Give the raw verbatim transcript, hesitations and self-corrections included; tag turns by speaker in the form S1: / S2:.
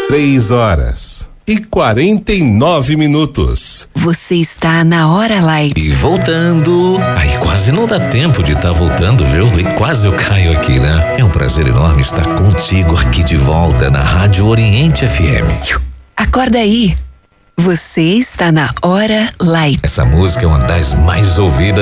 S1: Três horas e quarenta e nove minutos.
S2: Você está na Hora Light.
S3: E voltando. Aí quase não dá tempo de estar tá voltando, viu? E quase eu caio aqui, né? É um prazer enorme estar contigo aqui de volta na Rádio Oriente F M.
S2: Acorda aí. Você está na Hora Light.
S3: Essa música é uma das mais ouvidas